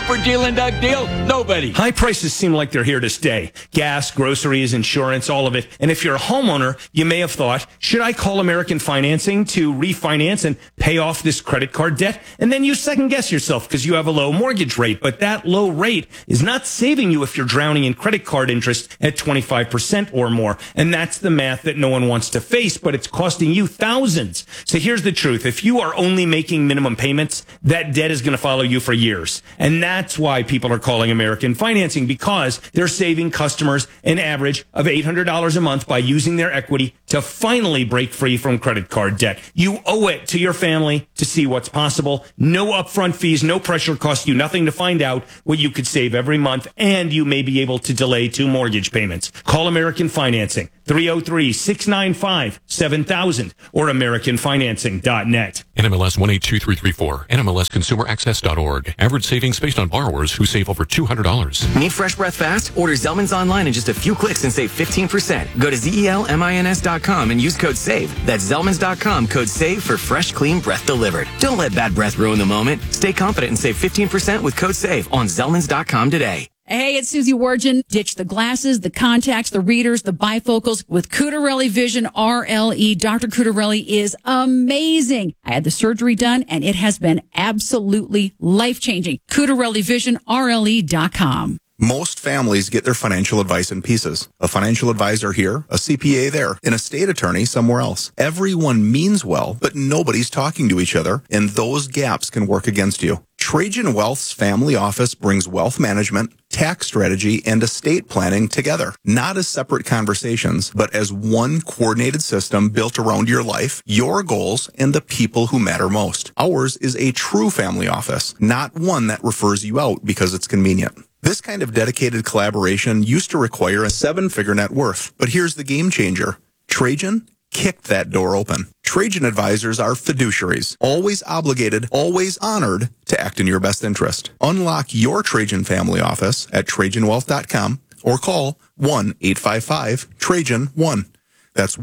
super deal and Doug deal? Nobody. High prices seem like they're here to stay. Gas, groceries, insurance, all of it. And if you're a homeowner, you may have thought, should I call American Financing to refinance and pay off this credit card debt? And then you second guess yourself because you have a low mortgage rate. But that low rate is not saving you if you're drowning in credit card interest at 25% or more. And that's the math that no one wants to face, but it's costing you thousands. So here's the truth. If you are only making minimum payments, that debt is going to follow you for years. And that's why people are calling American Financing, because they're saving customers an average of $800 a month by using their equity to finally break free from credit card debt. You owe it to your family to see what's possible. No upfront fees, no pressure, costs you nothing to find out what you could save every month, and you may be able to delay 2 mortgage payments. Call American Financing, 303-695-7000 or AmericanFinancing.net. NMLS 182334, NMLSConsumerAccess.org. Average savings based on borrowers who save over $200. Need fresh breath fast? Order Zellman's online in just a few clicks and save 15%. Go to ZELMINS.com and use code SAVE. That's Zellman's.com, code SAVE for fresh, clean breath delivered. Don't let bad breath ruin the moment. Stay confident and save 15% with code SAVE on Zellman's.com today. Hey, it's Susie Wargin. Ditch the glasses, the contacts, the readers, the bifocals with Cutarelli Vision RLE. Dr. Cutarelli is amazing. I had the surgery done and it has been absolutely life-changing. CutarelliVisionRLE.com. Most families get their financial advice in pieces. A financial advisor here, a CPA there, and a state attorney somewhere else. Everyone means well, but nobody's talking to each other, and those gaps can work against you. Trajan Wealth's family office brings wealth management, tax strategy, and estate planning together. Not as separate conversations, but as one coordinated system built around your life, your goals, and the people who matter most. Ours is a true family office, not one that refers you out because it's convenient. This kind of dedicated collaboration used to require a 7-figure net worth. But here's the game changer. Trajan kicked that door open. Trajan advisors are fiduciaries, always obligated, always honored to act in your best interest. Unlock your Trajan family office at TrajanWealth.com or call 1-855-TRAJAN-1. That's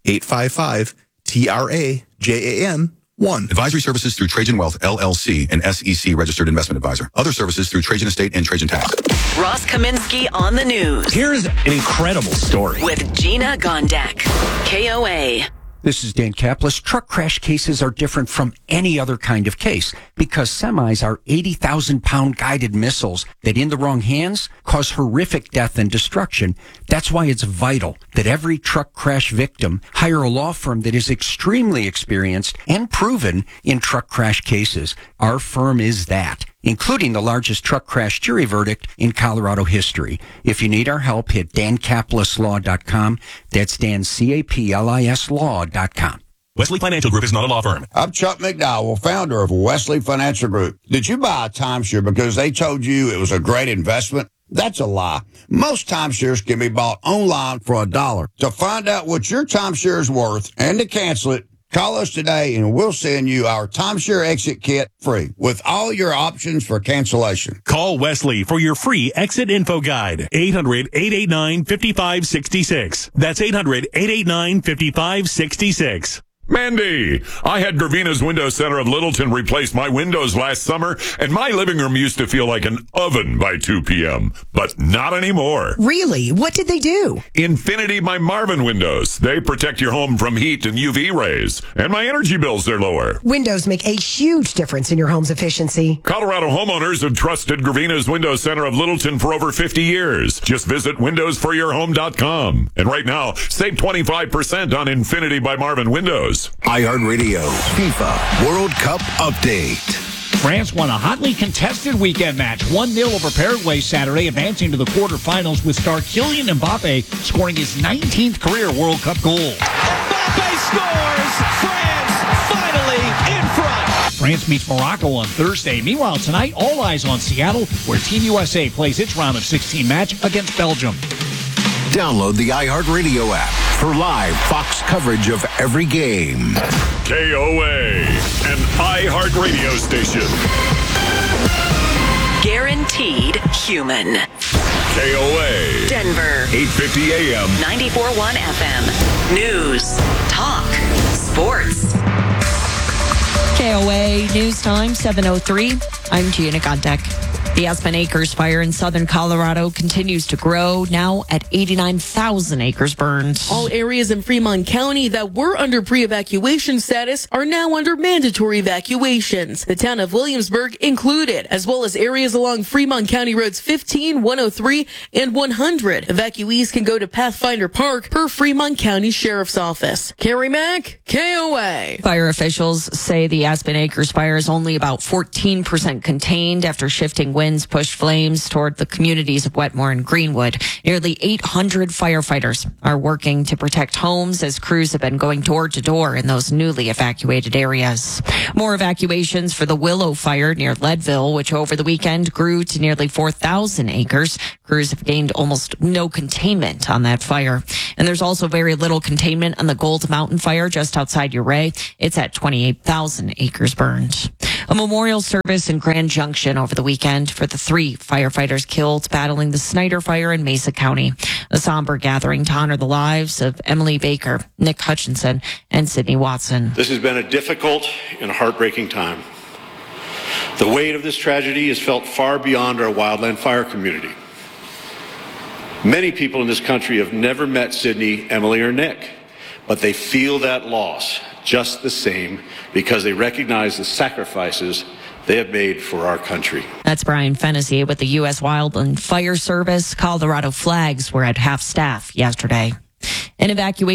1-855-TRAJAN-1. Advisory services through Trajan Wealth, LLC, an SEC registered investment advisor. Other services through Trajan Estate and Trajan Tax. Ross Kaminsky on the news. Here's an incredible story. With Gina Gondek. KOA. This is Dan Kaplis. Truck crash cases are different from any other kind of case because semis are 80,000-pound guided missiles that in the wrong hands cause horrific death and destruction. That's why it's vital that every truck crash victim hire a law firm that is extremely experienced and proven in truck crash cases. Our firm is that, including the largest truck crash jury verdict in Colorado history. If you need our help, hit DanCaplisLaw.com. That's Dan, C-A-P-L-I-S Law.com. Wesley Financial Group is not a law firm. I'm Chuck McDowell, founder of Wesley Financial Group. Did you buy a timeshare because they told you it was a great investment? That's a lie. Most timeshares can be bought online for $1. To find out what your timeshare is worth and to cancel it, call us today and we'll send you our timeshare exit kit free with all your options for cancellation. Call Wesley for your free exit info guide. 800-889-5566. That's 800-889-5566. Mandy, I had Gravina's Window Center of Littleton replace my windows last summer, and my living room used to feel like an oven by 2 p.m., but not anymore. Really? What did they do? Infinity by Marvin Windows. They protect your home from heat and UV rays, and my energy bills are lower. Windows make a huge difference in your home's efficiency. Colorado homeowners have trusted Gravina's Window Center of Littleton for over 50 years. Just visit windowsforyourhome.com. And right now, save 25% on Infinity by Marvin Windows. iHeartRadio FIFA World Cup update. France won a hotly contested weekend match, 1-0 over Paraguay Saturday, advancing to the quarterfinals with star Kylian Mbappe scoring his 19th career World Cup goal. Mbappe scores! France finally in front! France meets Morocco on Thursday. Meanwhile, tonight, all eyes on Seattle, where Team USA plays its round of 16 match against Belgium. Download the iHeartRadio app for live Fox coverage of every game. KOA, an iHeartRadio station. Guaranteed human. KOA. Denver. 850 AM. 94.1 FM. News. Talk. Sports. KOA News Time, 7:03. I'm Gina Gondek. The Aspen Acres fire in southern Colorado continues to grow, now at 89,000 acres burned. All areas in Fremont County that were under pre-evacuation status are now under mandatory evacuations. The town of Williamsburg included, as well as areas along Fremont County Roads 15, 103, and 100. Evacuees can go to Pathfinder Park per Fremont County Sheriff's Office. Carrie Mack, KOA. Fire officials say the Aspen Acres fire is only about 14% contained after shifting winds pushed flames toward the communities of Wetmore and Greenwood. Nearly 800 firefighters are working to protect homes as crews have been going door to door in those newly evacuated areas. More evacuations for the Willow fire near Leadville, which over the weekend grew to nearly 4,000 acres. Crews have gained almost no containment on that fire. And there's also very little containment on the Gold Mountain fire just outside Ouray. It's at 28,000 acres burned. A memorial service in Grand Junction over the weekend for the 3 firefighters killed battling the Snyder fire in Mesa County. A somber gathering to honor the lives of Emily Baker, Nick Hutchinson, and Sydney Watson. This has been a difficult and heartbreaking time. The weight of this tragedy is felt far beyond our wildland fire community. Many people in this country have never met Sydney, Emily, or Nick, but they feel that loss just the same because they recognize the sacrifices they have made for our country. That's Brian Fennessy with the U.S. Wildland Fire Service. Colorado flags were at half staff yesterday. An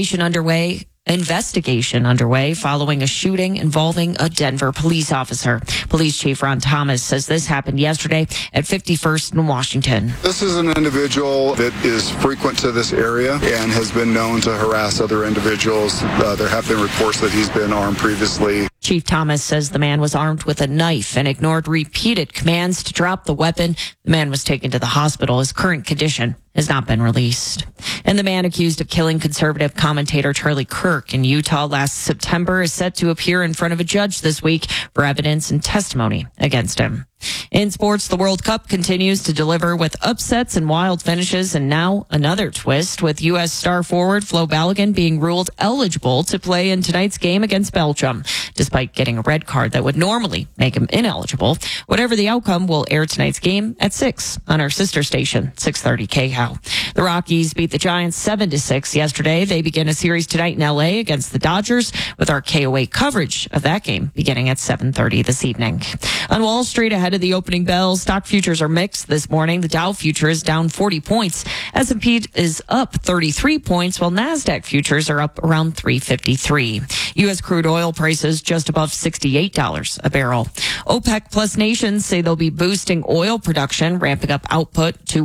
investigation underway following a shooting involving a Denver police officer. Police Chief Ron Thomas says this happened yesterday at 51st and Washington. This is an individual that is frequent to this area and has been known to harass other individuals. There have been reports that he's been armed previously. Chief Thomas says the man was armed with a knife and ignored repeated commands to drop the weapon. The man was taken to the hospital. His current condition has not been released. And the man accused of killing conservative commentator Charlie Kirk in Utah last September is set to appear in front of a judge this week for evidence and testimony against him. In sports, the World Cup continues to deliver with upsets and wild finishes, and now another twist with U.S. star forward Flo Balogun being ruled eligible to play in tonight's game against Belgium, despite getting a red card that would normally make him ineligible. Whatever the outcome, we'll air tonight's game at 6 on our sister station, 630 KHOW. The Rockies beat the Giants 7-6 yesterday. They begin a series tonight in L.A. against the Dodgers with our KOA coverage of that game beginning at 7:30 this evening. On Wall Street, ahead of the opening bell, stock futures are mixed this morning. The Dow future is down 40 points. S&P is up 33 points, while NASDAQ futures are up around 353. U.S. crude oil prices just above $68 a barrel. OPEC plus nations say they'll be boosting oil production, ramping up output to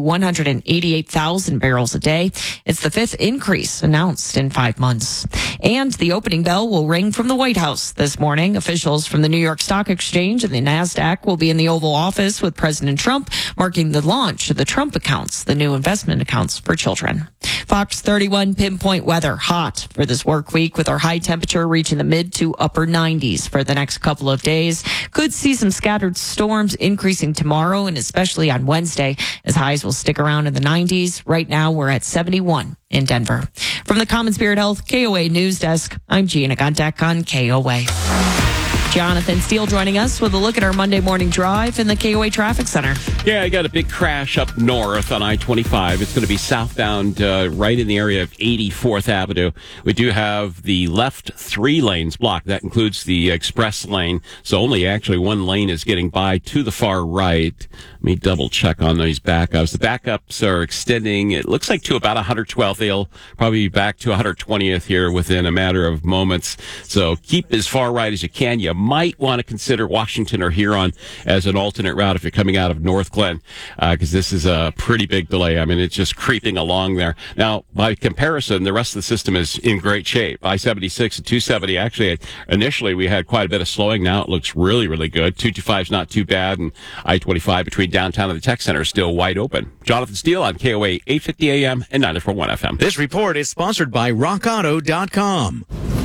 188,000 barrels a day. It's the 5th increase announced in 5 months. And the opening bell will ring from the White House this morning. Officials from the New York Stock Exchange and the NASDAQ will be in the Oval Office with President Trump, marking the launch of the Trump accounts, the new investment accounts for children. Fox 31 pinpoint weather, hot for this work week with our high temperature reaching the mid to upper 90s for the next couple of days. Could see some scattered storms increasing tomorrow and especially on Wednesday as highs will stick around in the 90s. Right now we're at 71 in Denver. From the Common Spirit Health KOA News Desk, I'm Gina Gondek on KOA. Jonathan Steele joining us with a look at our Monday morning drive in the KOA Traffic Center. Yeah, I got a big crash up north on I-25. It's going to be southbound right in the area of 84th Avenue. We do have the left 3 lanes blocked. That includes the express lane. So only actually 1 lane is getting by to the far right. Let me double check on these backups. The backups are extending, it looks like, to about 112th. They'll probably be back to 120th here within a matter of moments. So keep as far right as you can. You might want to consider Washington or Huron as an alternate route if you're coming out of North Glen, because this is a pretty big delay. I mean, it's just creeping along there. Now, by comparison, the rest of the system is in great shape. I-76 and 270, actually, initially we had quite a bit of slowing. Now it looks really, really good. 225 is not too bad, and I-25 between downtown and the tech center is still wide open. Jonathan Steele on KOA 850 AM and 94.1 FM. This report is sponsored by RockAuto.com.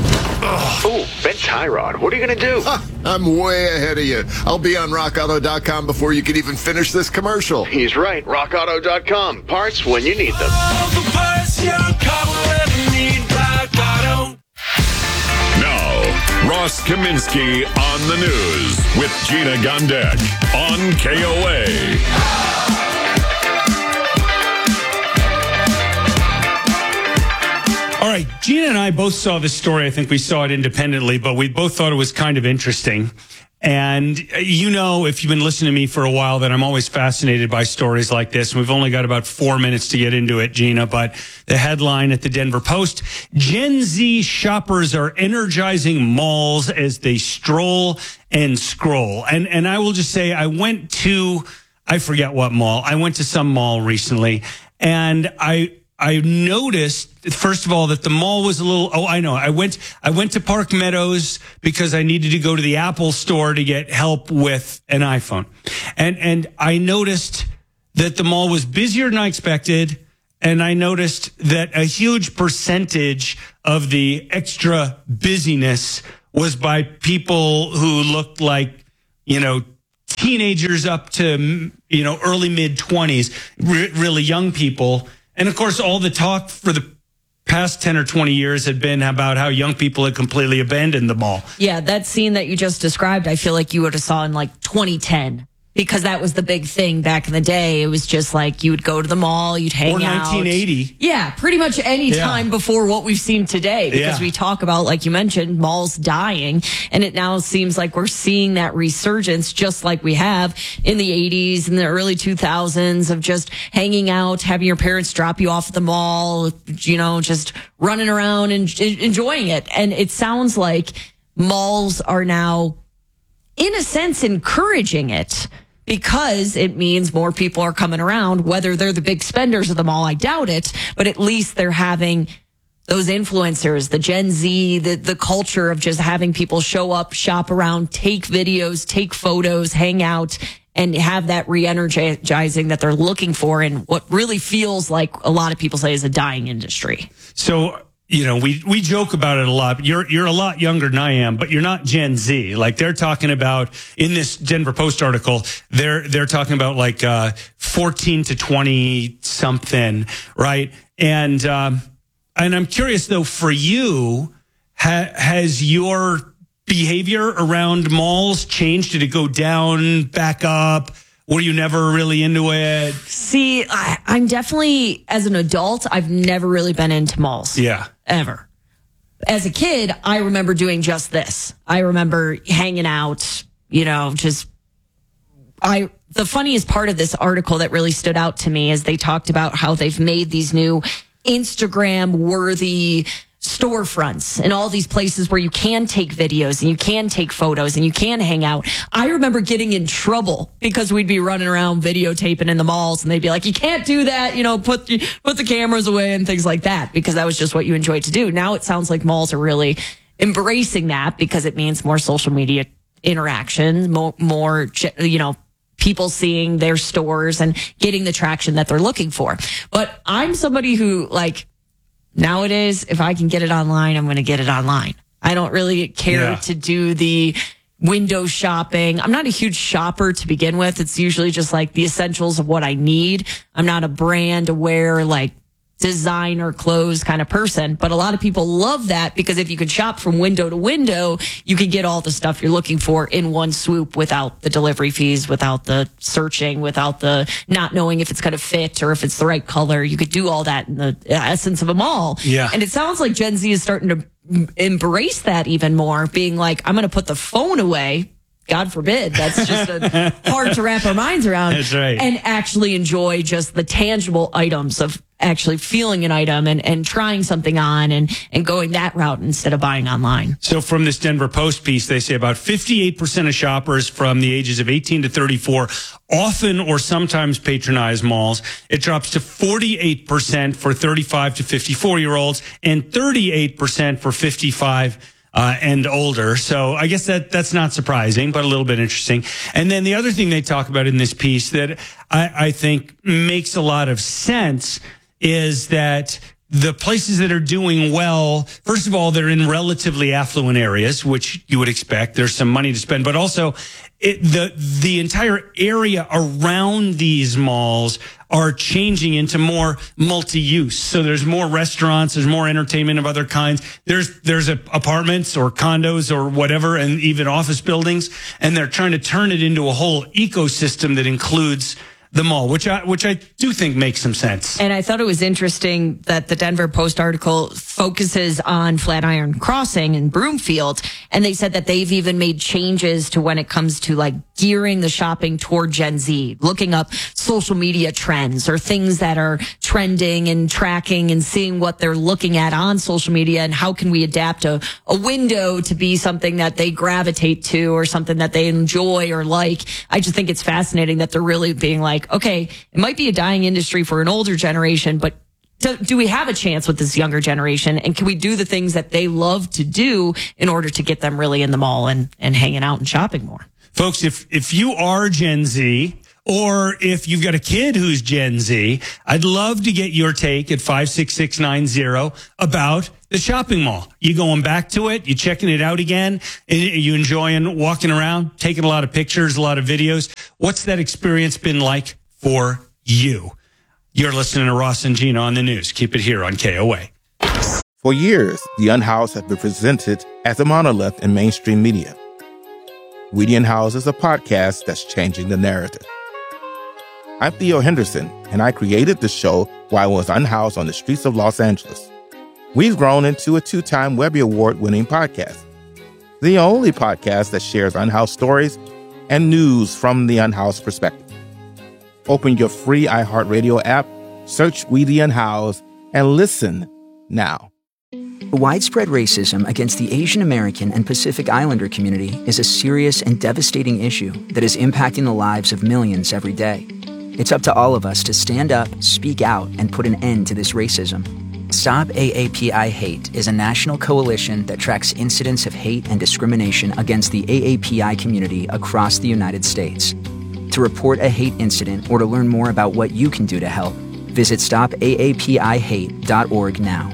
Oh, Ben Tyrod, what are you going to do? I'm way ahead of you. I'll be on RockAuto.com before you can even finish this commercial. He's right. RockAuto.com. Parts when you need them. Now, Ross Kaminsky on the news with Gina Gondek on KOA. Gina and I both saw this story. I think we saw it independently, but we both thought it was kind of interesting. And you know, if you've been listening to me for a while, that I'm always fascinated by stories like this. We've only got about 4 minutes to get into it, Gina, but the headline at the Denver Post, Gen Z shoppers are energizing malls as they stroll and scroll. And I will just say, I forget what mall. I went to some mall recently, and I noticed, first of all, that the mall was a little, I went to Park Meadows because I needed to go to the Apple store to get help with an iPhone. And I noticed that the mall was busier than I expected. And I noticed that a huge percentage of the extra busyness was by people who looked like, teenagers up to, early mid-20s, really young people. And of course, all the talk for the past 10 or 20 years had been about how young people had completely abandoned the mall. Yeah, that scene that you just described, I feel like you would have saw in like 2010. Because that was the big thing back in the day. It was just like you would go to the mall, you'd hang out. Or 1980. Yeah, pretty much any time before what we've seen today. Because we talk about, like you mentioned, malls dying. And it now seems like we're seeing that resurgence just like we have in the 80s and the early 2000s of just hanging out, having your parents drop you off at the mall, just running around and enjoying it. And it sounds like malls are now, in a sense, encouraging it. Because it means more people are coming around, whether they're the big spenders of the mall, I doubt it, but at least they're having those influencers, the Gen Z, the culture of just having people show up, shop around, take videos, take photos, hang out, and have that re-energizing that they're looking for in what really feels like a lot of people say is a dying industry. So, we joke about it a lot. You're a lot younger than I am, but you're not Gen Z. Like they're talking about in this Denver Post article, they're talking about like 14 to 20 something, right? And I'm curious though, for you, has your behavior around malls changed? Did it go down, back up? Were you never really into it? See, I'm definitely, as an adult, I've never really been into malls. Yeah. Ever. As a kid, I remember doing just this. I remember hanging out, the funniest part of this article that really stood out to me is they talked about how they've made these new Instagram-worthy storefronts and all these places where you can take videos and you can take photos and you can hang out. I remember getting in trouble because we'd be running around videotaping in the malls and they'd be like, you can't do that, put the cameras away and things like that, because that was just what you enjoyed to do. Now it sounds like malls are really embracing that because it means more social media interaction, more people seeing their stores and getting the traction that they're looking for. But I'm somebody who, nowadays, if I can get it online, I'm going to get it online. I don't really care to do the window shopping. I'm not a huge shopper to begin with. It's usually just like the essentials of what I need. I'm not a brand aware, designer clothes kind of person, but a lot of people love that because if you could shop from window to window, you could get all the stuff you're looking for in one swoop without the delivery fees, without the searching, without the not knowing if it's going to fit or if it's the right color. You could do all that in the essence of a mall. Yeah. And it sounds like Gen Z is starting to embrace that even more, being like, I'm going to put the phone away. God forbid. That's just hard to wrap our minds around. That's right. And actually enjoy just the tangible items of actually feeling an item and trying something on and going that route instead of buying online. So from this Denver Post piece, they say about 58% of shoppers from the ages of 18 to 34 often or sometimes patronize malls. It drops to 48% for 35 to 54-year-olds and 38% for 55 and older. So I guess that's not surprising, but a little bit interesting. And then the other thing they talk about in this piece that I think makes a lot of sense is that the places that are doing well, first of all, they're in relatively affluent areas, which you would expect. There's some money to spend, but also the entire area around these malls are changing into more multi-use. So there's more restaurants, there's more entertainment of other kinds. There's apartments or condos or whatever, and even office buildings, and they're trying to turn it into a whole ecosystem that includes the mall, which I do think makes some sense. And I thought it was interesting that the Denver Post article focuses on Flatiron Crossing in Broomfield. And they said that they've even made changes to when it comes to like gearing the shopping toward Gen Z, looking up social media trends or things that are trending and tracking and seeing what they're looking at on social media and how can we adapt a window to be something that they gravitate to or something that they enjoy or like. I just think it's fascinating that they're really being like, okay, it might be a dying industry for an older generation, but do we have a chance with this younger generation? And can we do the things that they love to do in order to get them really in the mall and hanging out and shopping more? Folks, if you are Gen Z, or if you've got a kid who's Gen Z, I'd love to get your take at 56690 about the shopping mall. You going back to it? You checking it out again? Are you enjoying walking around, taking a lot of pictures, a lot of videos? What's that experience been like for you? You're listening to Ross and Gina on the news. Keep it here on KOA. For years, the Unhoused have been presented as a monolith in mainstream media. We the Unhoused is a podcast that's changing the narrative. I'm Theo Henderson, and I created the show while I was unhoused on the streets of Los Angeles. We've grown into a 2-time Webby Award-winning podcast, the only podcast that shares unhoused stories and news from the unhoused perspective. Open your free iHeartRadio app, search We the Unhoused, and listen now. Widespread racism against the Asian American and Pacific Islander community is a serious and devastating issue that is impacting the lives of millions every day. It's up to all of us to stand up, speak out, and put an end to this racism. Stop AAPI Hate is a national coalition that tracks incidents of hate and discrimination against the AAPI community across the United States. To report a hate incident or to learn more about what you can do to help, visit stopaapihate.org now.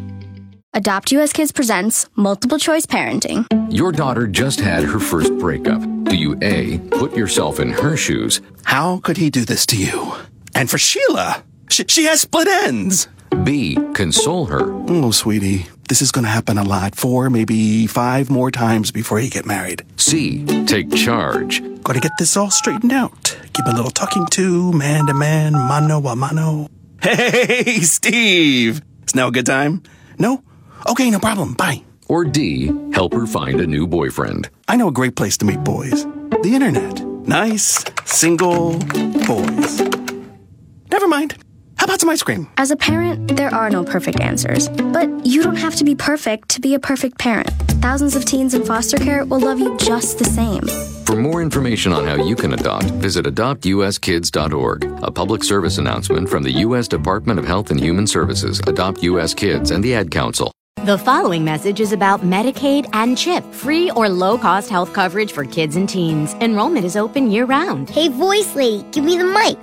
Adopt US Kids presents Multiple Choice Parenting. Your daughter just had her first breakup. Do you A, put yourself in her shoes? How could he do this to you? And for Sheila, she has split ends. B, console her. Oh, sweetie, this is going to happen a lot. 4, maybe 5 more times before you get married. C, take charge. Got to get this all straightened out. Give a little talking to, man to man, mano a mano. Hey, Steve. Is now a good time? No? Okay, no problem. Bye. Or D, help her find a new boyfriend. I know a great place to meet boys. The internet. Nice, single boys. Never mind. How about some ice cream? As a parent, there are no perfect answers. But you don't have to be perfect to be a perfect parent. Thousands of teens in foster care will love you just the same. For more information on how you can adopt, visit adoptuskids.org. A public service announcement from the U.S. Department of Health and Human Services, Adopt U.S. Kids, and the Ad Council. The following message is about Medicaid and CHIP, free or low-cost health coverage for kids and teens. Enrollment is open year-round. Hey, voice lady, give me the mic.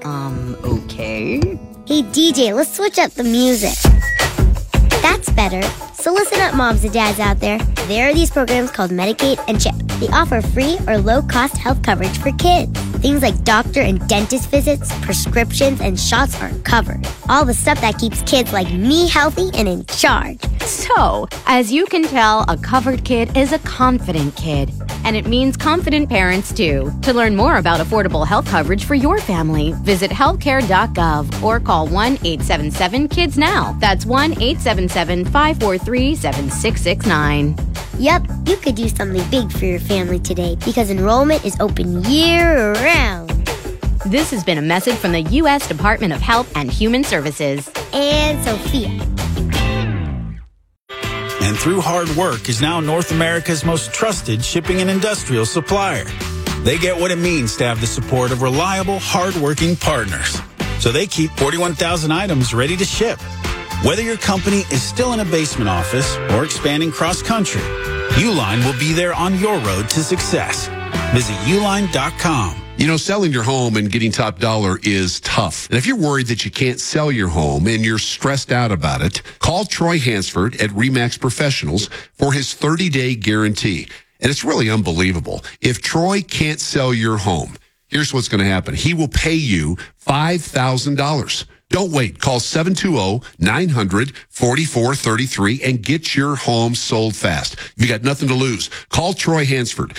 Okay. Hey, DJ, let's switch up the music. That's better. So listen up, moms and dads out there. There are these programs called Medicaid and CHIP. They offer free or low-cost health coverage for kids. Things like doctor and dentist visits, prescriptions, and shots are covered. All the stuff that keeps kids like me healthy and in charge. So, as you can tell, a covered kid is a confident kid. And it means confident parents, too. To learn more about affordable health coverage for your family, visit healthcare.gov or call 1-877-KIDS-NOW. That's 1-877-543-7669. Yep, you could do something big for your family today because enrollment is open year-round. This has been a message from the U.S. Department of Health and Human Services. And Sophia. And Through Hard Work is now North America's most trusted shipping and industrial supplier. They get what it means to have the support of reliable, hard-working partners. So they keep 41,000 items ready to ship. Whether your company is still in a basement office or expanding cross-country, Uline will be there on your road to success. Visit uline.com. You know, selling your home and getting top dollar is tough. And if you're worried that you can't sell your home and you're stressed out about it, call Troy Hansford at RE/MAX Professionals for his 30-day guarantee. And it's really unbelievable. If Troy can't sell your home, here's what's going to happen. He will pay you $5,000. Don't wait. Call 720-900-4433 and get your home sold fast. You got nothing to lose. Call Troy Hansford,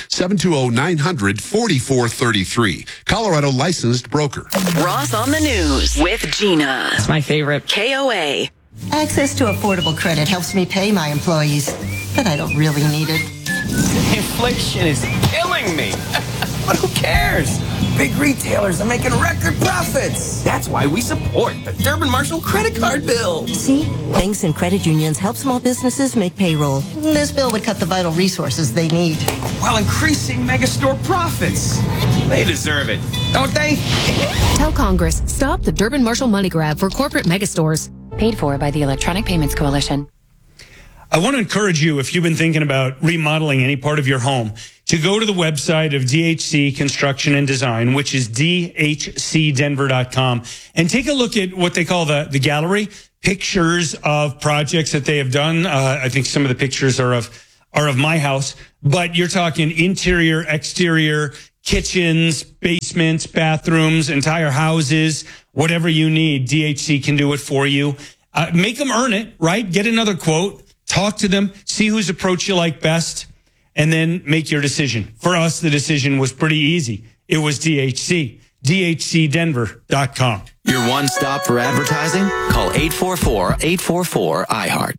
720-900-4433. Colorado licensed broker. Ross on the News with Gina. It's my favorite. KOA. Access to affordable credit helps me pay my employees, but I don't really need it. Inflation is killing me. But who cares? Big retailers are making record profits. That's why we support the Durbin Marshall credit card bill. See? Banks and credit unions help small businesses make payroll. This bill would cut the vital resources they need, While increasing megastore profits. They deserve it, don't they? Tell Congress, stop the Durbin Marshall money grab for corporate megastores. Paid for by the Electronic Payments Coalition. I want to encourage you, if you've been thinking about remodeling any part of your home, to go to the website of DHC Construction and Design, which is dhcdenver.com, and take a look at what they call the gallery, pictures of projects that they have done. I think some of the pictures are of my house, but you're talking interior, exterior, kitchens, basements, bathrooms, entire houses, whatever you need. DHC can do it for you. Make them earn it, right? Get another quote. Talk to them, see whose approach you like best, and then make your decision. For us, the decision was pretty easy. It was DHC. dhcdenver.com. Your one stop for advertising? Call 844-844-iHeart.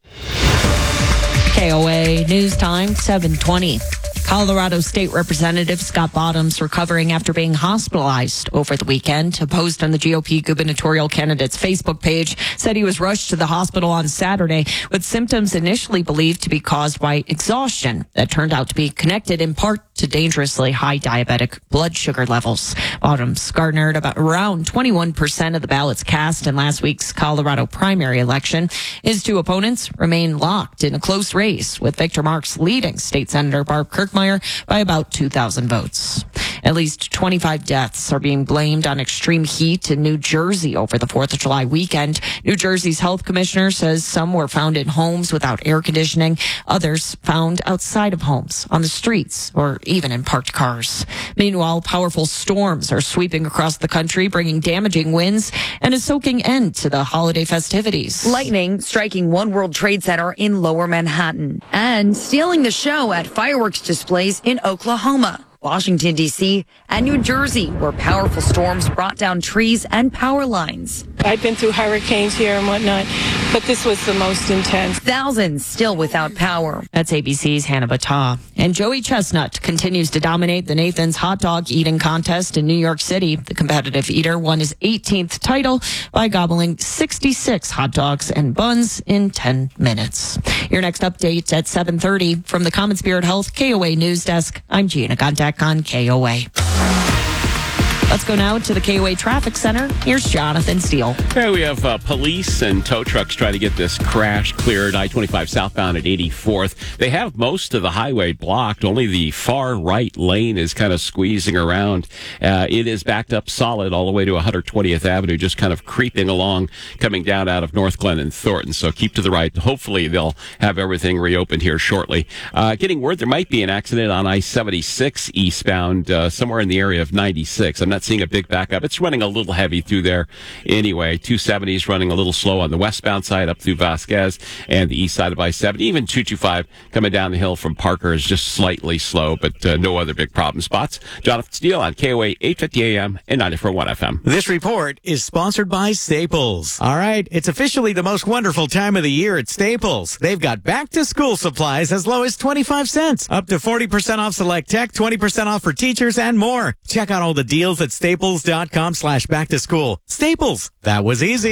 KOA News Time, 7:20. Colorado State Representative Scott Bottoms recovering after being hospitalized over the weekend. A post on the GOP gubernatorial candidate's Facebook page said he was rushed to the hospital on Saturday with symptoms initially believed to be caused by exhaustion that turned out to be connected in part to dangerously high diabetic blood sugar levels. Bottoms garnered around 21% of the ballots cast in last week's Colorado primary election. His two opponents remain locked in a close race, with Victor Marks leading State Senator Barb Kirkmeyer by about 2,000 votes. At least 25 deaths are being blamed on extreme heat in New Jersey over the 4th of July weekend. New Jersey's health commissioner says some were found in homes without air conditioning, others found outside of homes, on the streets, or even in parked cars. Meanwhile, powerful storms are sweeping across the country, bringing damaging winds and a soaking end to the holiday festivities. Lightning striking One World Trade Center in Lower Manhattan and stealing the show at fireworks displays in Oklahoma, Washington, D.C., and New Jersey, where powerful storms brought down trees and power lines. I've been through hurricanes here and whatnot, but this was the most intense. Thousands still without power. That's ABC's Hannah Battah. And Joey Chestnut continues to dominate the Nathan's hot dog eating contest in New York City. The competitive eater won his 18th title by gobbling 66 hot dogs and buns in 10 minutes. Your next update at 7:30 from the Common Spirit Health KOA News Desk. I'm Gina Gontek on KOA. Let's go now to the KOA Traffic Center. Here's Jonathan Steele. Okay, we have police and tow trucks trying to get this crash cleared. I-25 southbound at 84th. They have most of the highway blocked. Only the far right lane is kind of squeezing around. It is backed up solid all the way to 120th Avenue, just kind of creeping along, coming down out of North Glen and Thornton. So keep to the right. Hopefully they'll have everything reopened here shortly. Getting word there might be an accident on I-76 eastbound, somewhere in the area of 96. I'm not seeing a big backup. It's running a little heavy through there anyway. 270 is running a little slow on the westbound side up through Vasquez and the east side of I-70. Even 225 coming down the hill from Parker is just slightly slow, but no other big problem spots. Jonathan Steele on KOA 850 AM and 94.1 FM. This report is sponsored by Staples. All right, it's officially the most wonderful time of the year at Staples. They've got back-to-school supplies as low as 25 cents, up to 40% off select tech, 20% off for teachers, and more. Check out all the deals at staples.com/back-to-school. Staples, that was easy.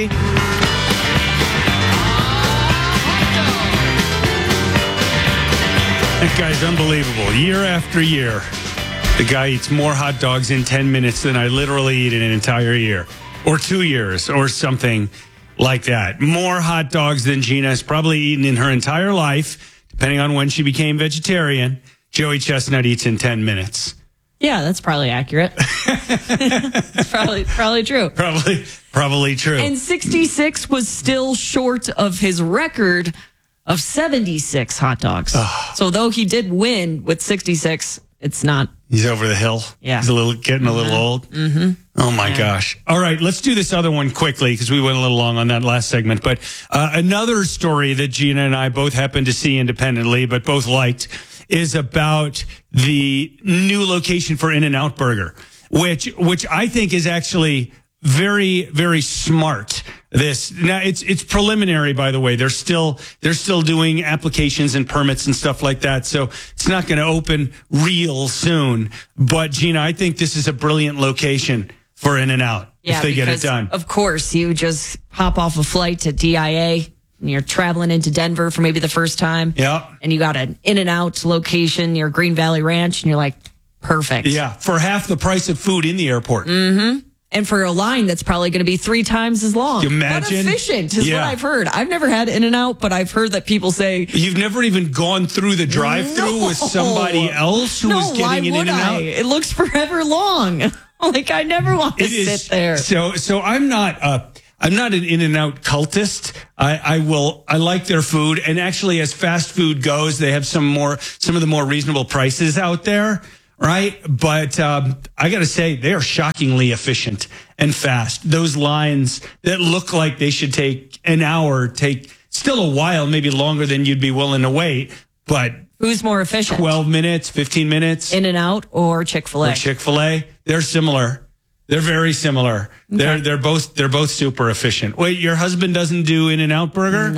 That guy's unbelievable. Year after year, the guy eats more hot dogs in 10 minutes than I literally eat in an entire year. Or 2 years, or something like that. More hot dogs than Gina has probably eaten in her entire life, depending on when she became vegetarian. Joey Chestnut eats in 10 minutes. Yeah, that's probably accurate. It's probably true. Probably true. And 66 was still short of his record of 76 hot dogs. So though he did win with 66, it's not. He's over the hill. Yeah. He's getting a little old. Mm-hmm. Oh, my gosh. All right, let's do this other one quickly because we went a little long on that last segment. But another story that Gina and I both happened to see independently, but both liked, is about the new location for In-N-Out Burger, which I think is actually very, very smart. Now it's preliminary, by the way. They're still doing applications and permits and stuff like that. So it's not going to open real soon. But Gina, I think this is a brilliant location for In-N-Out if they get it done. Of course, you just hop off a flight to DIA and you're traveling into Denver for maybe the first time. Yeah. And you got an In-N-Out location near Green Valley Ranch and you're like, perfect. Yeah. For half the price of food in the airport. Mm-hmm. And for a line that's probably going to be 3 times as long. Can you imagine? What efficient is what I've heard. I've never had In-N-Out, but I've heard that people say... You've never even gone through the drive-thru with somebody else who was getting an In-N-Out? It looks forever long. Like, I never want to sit there. So I'm not an In-N-Out cultist. I like their food. And actually, as fast food goes, they have some of the more reasonable prices out there. Right. But I got to say, they are shockingly efficient and fast. Those lines that look like they should take an hour take still a while, maybe longer than you'd be willing to wait. But who's more efficient? 12 minutes, 15 minutes. In-N-Out or Chick-fil-A? Or Chick-fil-A. They're similar. They're very similar. Okay. They're both super efficient. Wait, your husband doesn't do In-N-Out Burger?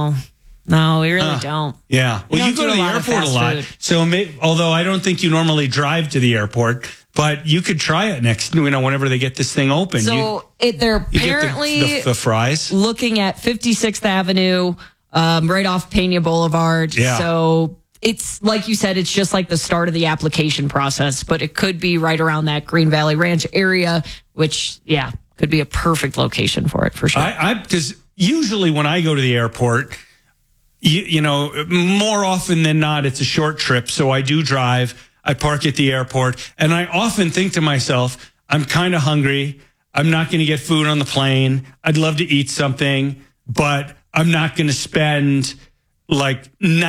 No, we really don't. Yeah. Well, you go to the airport a lot. Food. So, although I don't think you normally drive to the airport, but you could try it whenever they get this thing open. So they're apparently the fries. Looking at 56th Avenue, right off Pena Boulevard. Yeah. So it's like you said, it's just like the start of the application process, but it could be right around that Green Valley Ranch area, which, could be a perfect location for it for sure. Because usually when I go to the airport, you know, more often than not, it's a short trip. So I do drive. I park at the airport. And I often think to myself, I'm kind of hungry. I'm not going to get food on the plane. I'd love to eat something, but I'm not going to spend like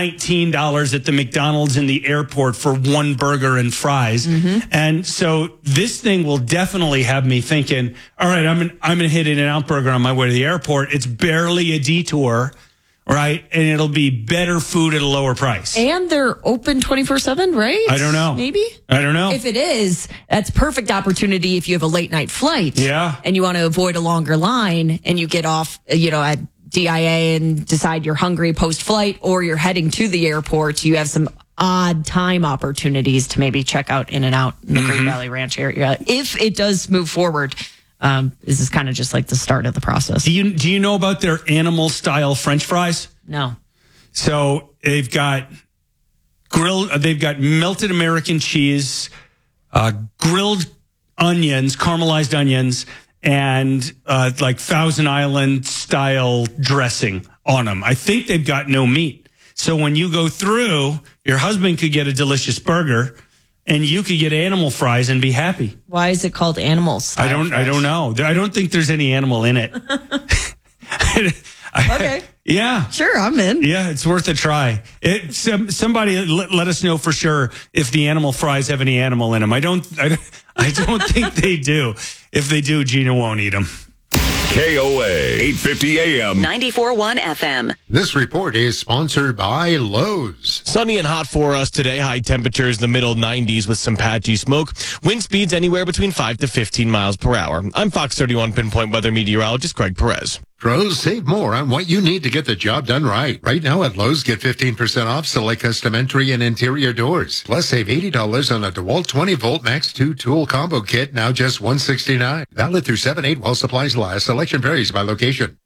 $19 at the McDonald's in the airport for one burger and fries. Mm-hmm. And so this thing will definitely have me thinking, all right, I'm going to hit In-N-Out Burger on my way to the airport. It's barely a detour. Right. And it'll be better food at a lower price. And they're open 24/7, right? I don't know. Maybe? I don't know. If it is, that's perfect opportunity if you have a late night flight. Yeah. And you want to avoid a longer line and you get off, at DIA and decide you're hungry post flight or you're heading to the airport. You have some odd time opportunities to maybe check out In-N-Out in the Green Valley Ranch area. If it does move forward. This is kind of just like the start of the process. Do you know about their animal style French fries? No. So they've got melted American cheese, grilled onions, caramelized onions, and like Thousand Island style dressing on them. I think they've got no meat. So when you go through, your husband could get a delicious burger. And you could get animal fries and be happy. Why is it called animal style? I don't know. I don't think there's any animal in it. Okay. Yeah. Sure, I'm in. Yeah, it's worth a try. Somebody let us know for sure if the animal fries have any animal in them. I don't think they do. If they do, Gina won't eat them. KOA, 850 AM. 94.1 FM. This report is sponsored by Lowe's. Sunny and hot for us today. High temperatures in the middle 90s with some patchy smoke. Wind speeds anywhere between 5 to 15 miles per hour. I'm Fox 31 Pinpoint Weather Meteorologist Greg Perez. Pros, save more on what you need to get the job done right. Right now at Lowe's, get 15% off select custom entry and interior doors. Plus, save $80 on a DeWalt 20-volt Max 2 tool combo kit, now just $169. Valid through 7/8 while supplies last. Selection varies by location.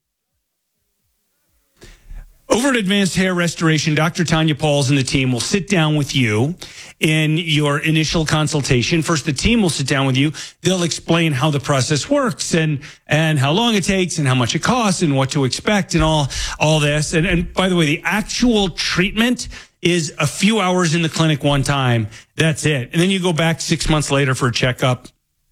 Over at Advanced Hair Restoration, Dr. Tanya Pauls and the team will sit down with you in your initial consultation. First, the team will sit down with you. They'll explain how the process works and how long it takes and how much it costs and what to expect and all this. And by the way, the actual treatment is a few hours in the clinic one time. That's it. And then you go back 6 months later for a checkup.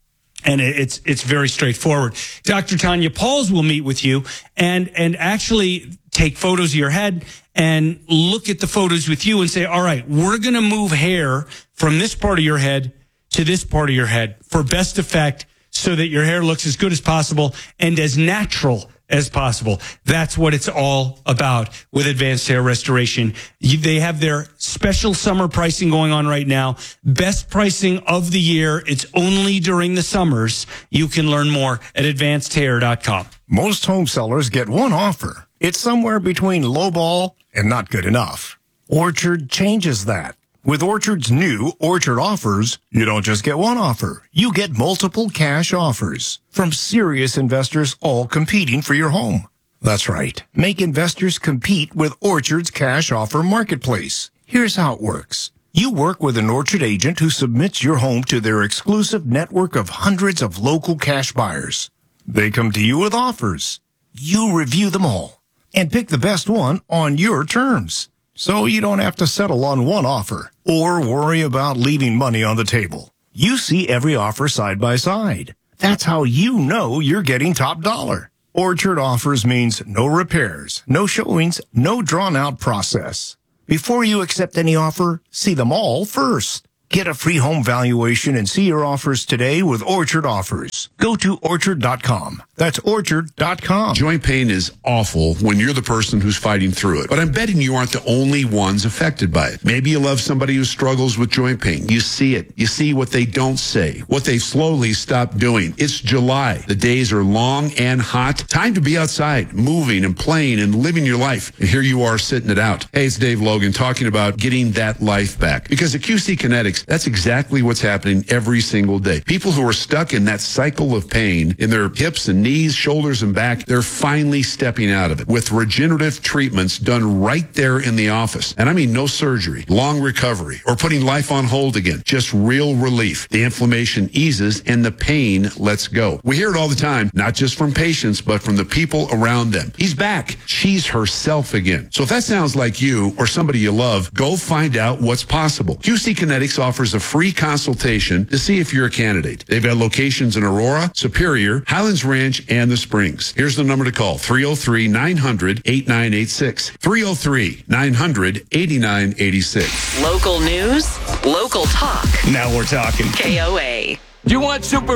And it's very straightforward. Dr. Tanya Pauls will meet with you and actually take photos of your head and look at the photos with you and say, all right, we're going to move hair from this part of your head to this part of your head for best effect so that your hair looks as good as possible and as natural as possible. That's what it's all about with Advanced Hair Restoration. They have their special summer pricing going on right now. Best pricing of the year. It's only during the summers. You can learn more at advancedhair.com. Most home sellers get one offer. It's somewhere between lowball and not good enough. Orchard changes that. With Orchard's new Orchard Offers, you don't just get one offer. You get multiple cash offers from serious investors all competing for your home. That's right. Make investors compete with Orchard's cash offer marketplace. Here's how it works. You work with an Orchard agent who submits your home to their exclusive network of hundreds of local cash buyers. They come to you with offers. You review them all and pick the best one on your terms. So you don't have to settle on one offer or worry about leaving money on the table. You see every offer side by side. That's how you know you're getting top dollar. Orchard Offers means no repairs, no showings, no drawn-out process. Before you accept any offer, see them all first. Get a free home valuation and see your offers today with Orchard Offers. Go to Orchard.com. That's Orchard.com. Joint pain is awful when you're the person who's fighting through it. But I'm betting you aren't the only ones affected by it. Maybe you love somebody who struggles with joint pain. You see it. You see what they don't say, what they've slowly stopped doing. It's July. The days are long and hot. Time to be outside, moving and playing and living your life. And here you are sitting it out. Hey, it's Dave Logan talking about getting that life back. Because at QC Kinetics, that's exactly what's happening every single day. People who are stuck in that cycle of pain in their hips and knees, shoulders, and back, they're finally stepping out of it with regenerative treatments done right there in the office. And I mean no surgery, long recovery, or putting life on hold again. Just real relief. The inflammation eases and the pain lets go. We hear it all the time, not just from patients, but from the people around them. He's back. She's herself again. So if that sounds like you or somebody you love, go find out what's possible. QC Kinetics offers a free consultation to see if you're a candidate. They've got locations in Aurora, Superior, Highlands Ranch, and the Springs. Here's the number to call, 303-900-8986. 303-900-8986. Local news, local talk. Now we're talking. KOA. Do you want super